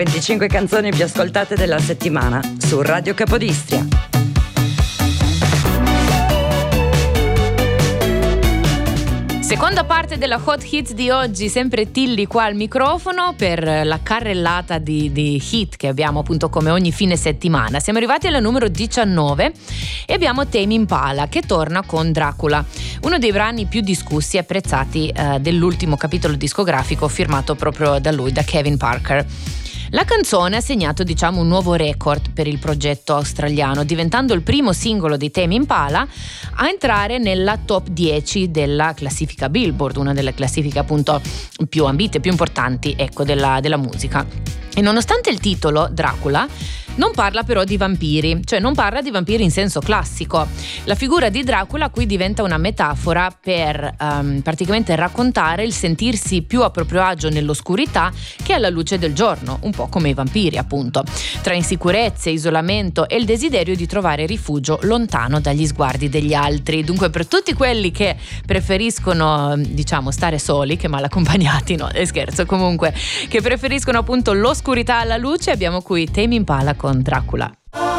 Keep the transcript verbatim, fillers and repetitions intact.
venticinque canzoni più ascoltate della settimana su Radio Capodistria. Seconda parte della Hot Hits di oggi, sempre Tilly qua al microfono per la carrellata di, di hit che abbiamo appunto come ogni fine settimana. Siamo arrivati alla numero diciannove e abbiamo Tame Impala che torna con Dracula, uno dei brani più discussi e apprezzati eh, dell'ultimo capitolo discografico firmato proprio da lui, da Kevin Parker. La canzone ha segnato, diciamo, un nuovo record per il progetto australiano, diventando il primo singolo di Tame Impala a entrare nella top dieci della classifica Billboard, una delle classifiche appunto più ambite, più importanti, ecco, della, della musica. E nonostante il titolo, Dracula, non parla però di vampiri, cioè non parla di vampiri in senso classico. La figura di Dracula qui diventa una metafora per um, praticamente raccontare il sentirsi più a proprio agio nell'oscurità che alla luce del giorno, un po' come i vampiri appunto, tra insicurezze, isolamento e il desiderio di trovare rifugio lontano dagli sguardi degli altri. Dunque per tutti quelli che preferiscono, diciamo, stare soli che mal accompagnati, no, è scherzo, comunque, che preferiscono appunto l'oscurità alla luce, abbiamo qui Tame Impala con Dracula.